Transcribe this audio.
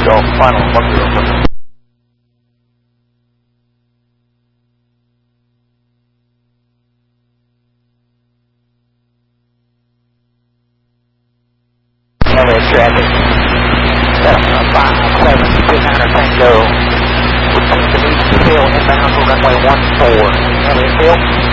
off final and lucky real quick. Elliott traffic. 572 Tango. Proceed to meet Phil inbound for runway 14. Elliott Phil.